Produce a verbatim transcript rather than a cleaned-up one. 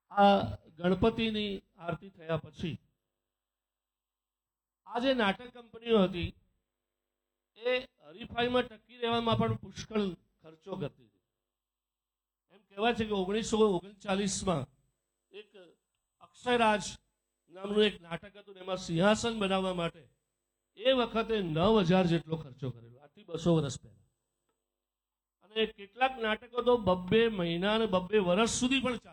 આ ગણપતિની આરતી થયા પછી આ જે નાટક કંપનીઓ હતી એ હરીફાઈમાં ટકી રહેવામાં પણ પુષ્કળ ખર્ચો કરતી હતી. એમ કહેવાય છે કે ઓગણીસો ઓગણચાલીસમાં એક અક્ષયરાજ નામનું એક નાટક હતું, એમાં સિંહાસન બનાવવા માટે એ વખતે નવ હજાર જેટલો ખર્ચો કરેલો, આથી બસો વર્ષ પહેલા. અને કેટલાક નાટકો તો બબ્બે મહિના અને બબ્બે વર્ષ સુધી પણ ચાલે.